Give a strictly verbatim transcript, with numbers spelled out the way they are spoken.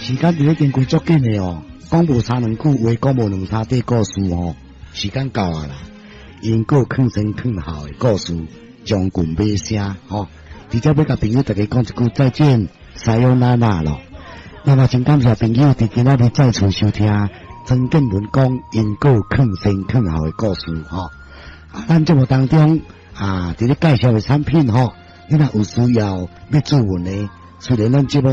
时间伫咧经过足紧的哦，讲无三两句话，讲无两三底故事哦，时间到啊啦。因果坑先坑后的故事，将军尾声吼。直接要甲朋友大家讲一句再见，撒由那拉咯。那么真感谢朋友伫今仔日再次收听曾建文讲因果坑先坑后的故事吼。啊，咱节目当中啊，伫咧介绍的产品吼，你若有需要要咨询的，虽然咱节目